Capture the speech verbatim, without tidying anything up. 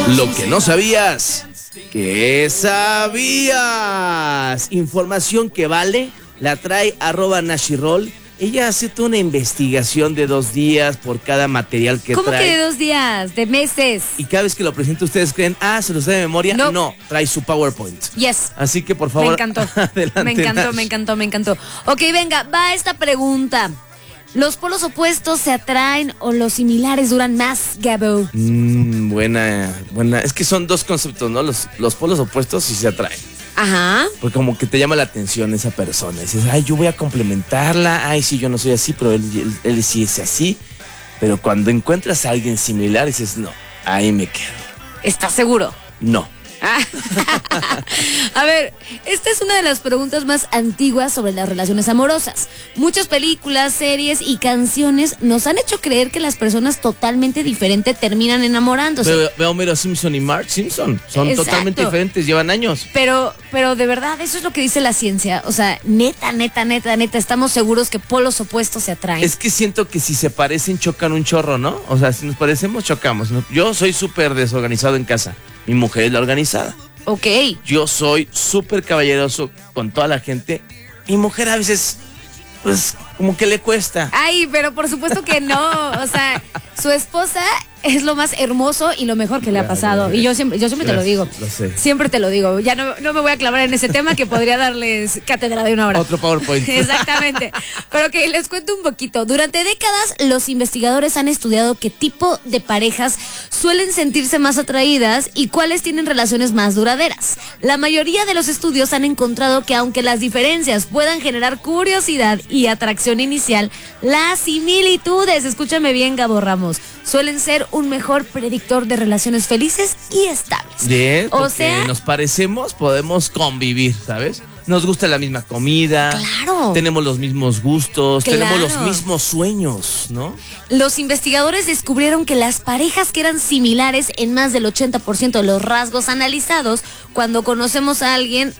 Lo que no sabías, ¿qué sabías? Información que vale, la trae arroba Nashirol. Ella hace toda una investigación de dos días por cada material que ¿Cómo trae. ¿Cómo que de dos días? ¿De meses? Y cada vez que lo presenta ustedes creen, ah, ¿se los da de memoria? No. No, trae su PowerPoint. Yes. Así que por favor, me encantó. adelante, me encantó, Nash. me encantó, me encantó. Ok, venga, va esta pregunta. ¿Los polos opuestos se atraen o los similares duran más, Gabo? Mm, buena, buena. Es que son dos conceptos, ¿no? Los, los polos opuestos sí se atraen. Ajá. Porque como que te llama la atención esa persona. Dices, ay, yo voy a complementarla. Ay, sí, yo no soy así, pero él, él, él sí es así. Pero cuando encuentras a alguien similar, dices, no, ahí me quedo. ¿Estás seguro? No. A ver, esta es una de las preguntas más antiguas sobre las relaciones amorosas. Muchas películas, series y canciones nos han hecho creer que las personas totalmente diferentes terminan enamorándose. Pero veo a Homero Simpson y Marge Simpson. Son Exacto. totalmente diferentes, llevan años. Pero, pero de verdad, eso es lo que dice la ciencia. O sea, neta, neta, neta, neta, estamos seguros que polos opuestos se atraen. Es que siento que si se parecen, chocan un chorro, ¿no? O sea, si nos parecemos, chocamos, ¿no? Yo soy súper desorganizado en casa. Mi mujer es la organizada. Ok. Yo soy súper caballeroso con toda la gente. Mi mujer a veces, pues, como que le cuesta. Ay, pero por supuesto que no. O sea, su esposa es lo más hermoso y lo mejor que le ha pasado. Y yo siempre, yo siempre te lo digo. Lo sé. Siempre te lo digo. Ya no, no me voy a clavar en ese tema que podría darles cátedra de una hora. Otro PowerPoint. Exactamente. Pero que les cuento un poquito. Durante décadas, los investigadores han estudiado qué tipo de parejas suelen sentirse más atraídas y cuáles tienen relaciones más duraderas. La mayoría de los estudios han encontrado que aunque las diferencias puedan generar curiosidad y atracción inicial, las similitudes, escúchame bien, Gabo Ramos, suelen ser un mejor predictor de relaciones felices y estables. Bien, o porque sea, nos parecemos, podemos convivir, ¿sabes? Nos gusta la misma comida. Claro. Tenemos los mismos gustos, Claro. tenemos los mismos sueños, ¿no? los investigadores descubrieron que las parejas que eran similares en más del ochenta por ciento de los rasgos analizados, cuando conocemos a alguien,